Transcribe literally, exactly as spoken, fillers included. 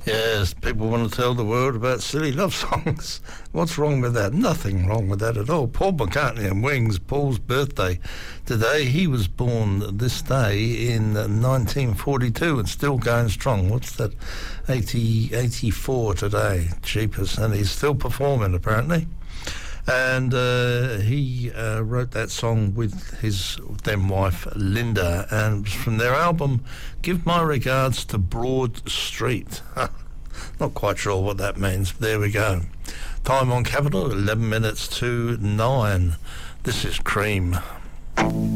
Yes, people want to tell the world about silly love songs. What's wrong with that? Nothing wrong with that at all. Paul McCartney and Wings, Paul's birthday today. He was born this day in nineteen forty-two and still going strong. What's that? eighty, eighty-four today. Jeepers. And he's still performing, apparently. And uh, he uh, wrote that song with his then wife Linda, and it was from their album Give My Regards to Broad Street. Not quite sure what that means, but there we go. Time on Capital, eleven minutes to nine. This is Cream.